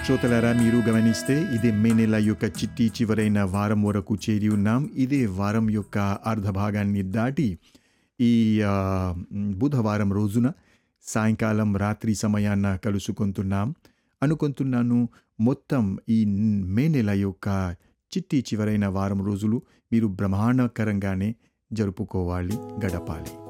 శ్రోతలారా, మీరు గమనిస్తే ఇదే మే నెల యొక్క చివరైన వారం వరకు చేరి ఉన్నాం. ఇదే వారం యొక్క అర్ధ భాగాన్ని దాటి ఈ బుధవారం రోజున సాయంకాలం రాత్రి సమయాన కలుసుకుంటున్నాం. అనుకుంటున్నాను మొత్తం ఈ మే నెల యొక్క చివరైన వారం రోజులు మీరు బ్రహ్మాండకరంగానే జరుపుకోవాలి, గడపాలి.